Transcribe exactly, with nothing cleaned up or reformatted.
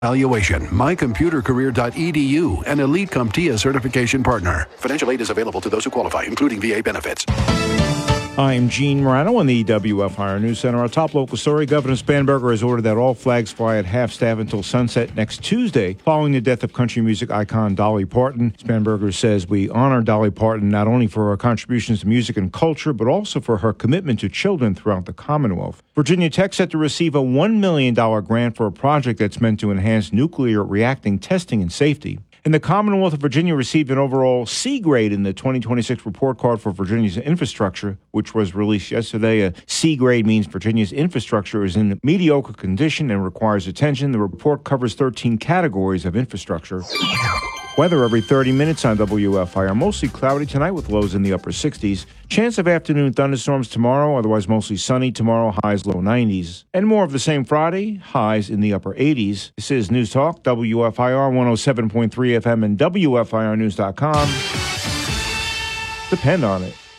Evaluation, my computer career dot e d u, an elite CompTIA certification partner. Financial aid is available to those who qualify, including V A benefits. I'm Gene Morano in the W F I R News Center. Our top local story, Governor Spanberger has ordered that all flags fly at half-staff until sunset next Tuesday, following the death of country music icon Dolly Parton. Spanberger says we honor Dolly Parton not only for her contributions to music and culture, but also for her commitment to children throughout the Commonwealth. Virginia Tech set to receive a one million dollars grant for a project that's meant to enhance nuclear reacting testing and safety. And the Commonwealth of Virginia received an overall C grade in the twenty twenty-six report card for Virginia's infrastructure, which was released yesterday. A C grade means Virginia's infrastructure is in mediocre condition and requires attention. The report covers thirteen categories of infrastructure. Weather every thirty minutes on W F I R. Mostly cloudy tonight with lows in the upper sixties. Chance of afternoon thunderstorms tomorrow, otherwise mostly sunny tomorrow, highs low nineties. And more of the same Friday, highs in the upper eighties. This is News Talk, W F I R one oh seven point three F M and W F I R news dot com. Depend on it.